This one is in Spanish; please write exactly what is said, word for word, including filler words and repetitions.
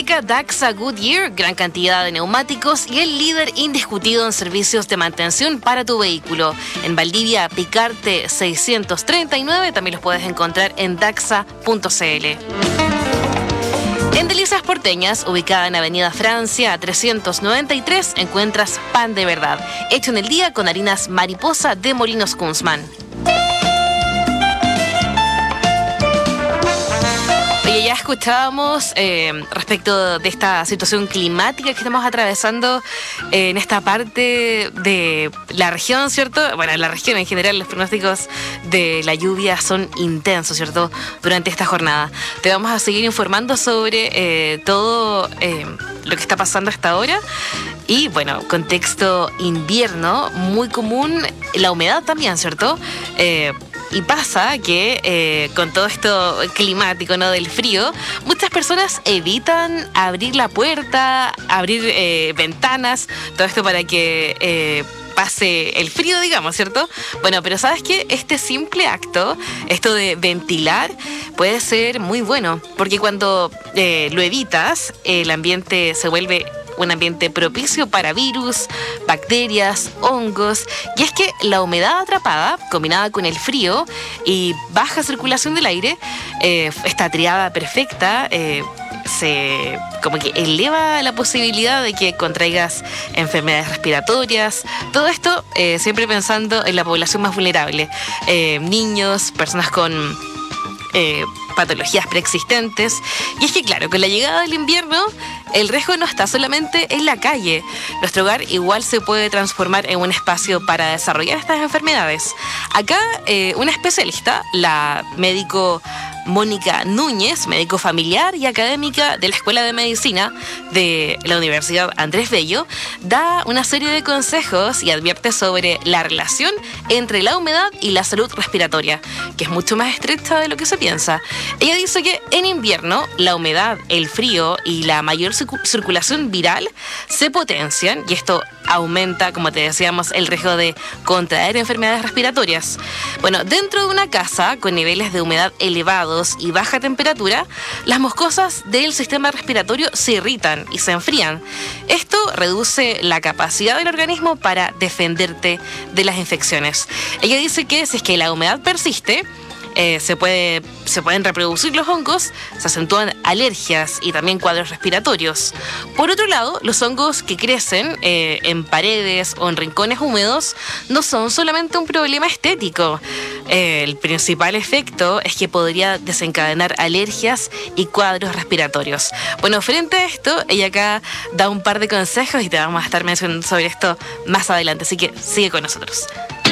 Fabrica Daxa Goodyear, gran cantidad de neumáticos y el líder indiscutido en servicios de mantención para tu vehículo. En Valdivia, Picarte seiscientos treinta y nueve, también los puedes encontrar en daxa punto c l. En Delicias Porteñas, ubicada en Avenida Francia trescientos noventa y tres, encuentras pan de verdad, hecho en el día con harinas mariposa de Molinos Kunzman. Oye, ya escuchábamos eh, respecto de esta situación climática que estamos atravesando eh, en esta parte de la región, ¿cierto? Bueno, en la región en general los pronósticos de la lluvia son intensos, ¿cierto? Durante esta jornada. Te vamos a seguir informando sobre eh, todo eh, lo que está pasando hasta ahora. Y bueno, contexto invierno, muy común, la humedad también, ¿cierto? Eh, Y pasa que eh, con todo esto climático, ¿no?, del frío, muchas personas evitan abrir la puerta, abrir eh, ventanas, todo esto para que eh, pase el frío, digamos, ¿cierto? Bueno, pero ¿sabes qué? Este simple acto, esto de ventilar, puede ser muy bueno, porque cuando eh, lo evitas, el ambiente se vuelve un ambiente propicio para virus, bacterias, hongos. Y es que la humedad atrapada, combinada con el frío y baja circulación del aire, eh, esta triada perfecta, eh, se como que eleva la posibilidad de que contraigas enfermedades respiratorias. Todo esto eh, siempre pensando en la población más vulnerable, eh, niños, personas con Eh, patologías preexistentes. Y es que claro, con la llegada del invierno, el riesgo no está solamente en la calle. Nuestro hogar igual se puede transformar en un espacio para desarrollar estas enfermedades. Acá eh, una especialista, la médico Mónica Núñez, médico familiar y académica de la Escuela de Medicina de la Universidad Andrés Bello, da una serie de consejos y advierte sobre la relación entre la humedad y la salud respiratoria, que es mucho más estrecha de lo que se piensa. Ella dice que en invierno la humedad, el frío y la mayor circulación viral se potencian y esto aumenta, como te decíamos, el riesgo de contraer enfermedades respiratorias. Bueno, dentro de una casa con niveles de humedad elevados y baja temperatura, las mucosas del sistema respiratorio se irritan y se enfrían. Esto reduce la capacidad del organismo para defenderte de las infecciones. Ella dice que si es que la humedad persiste, Eh, se, puede, se pueden reproducir los hongos, se acentúan alergias y también cuadros respiratorios. Por otro lado, los hongos que crecen eh, en paredes o en rincones húmedos no son solamente un problema estético. Eh, el principal efecto es que podría desencadenar alergias y cuadros respiratorios. Bueno, frente a esto, ella acá da un par de consejos y te vamos a estar mencionando sobre esto más adelante, así que sigue con nosotros.